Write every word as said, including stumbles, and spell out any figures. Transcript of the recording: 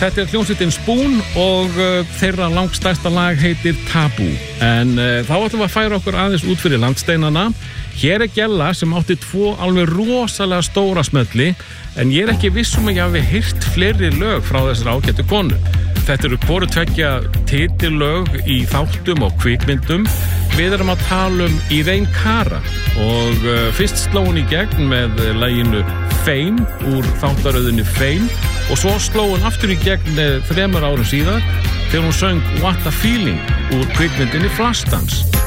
Þetta er hljómsveitin Spoon og uh, þeirra langstærsta lag heitir Tabú. En uh, þá ætlum við að færa okkur aðeins út fyrir landsteinana. Hér er gælla sem átti tvo alveg rosalega stóra smelli, en ég er ekki viss um að ég hafi heyrt fleiri lög frá þessar ágætu konu. Þetta eru hvoru tveggja titillög í þáttum og kvikmyndum. Við erum að tala um Irene Cara og uh, fyrst sló hún í gegn með laginu Fame úr þáttaröðinni Fame og svo sló hún aftur í gegn þremur árum síðar þegar hún söng What a Feeling úr kvikmyndinni Flashdance.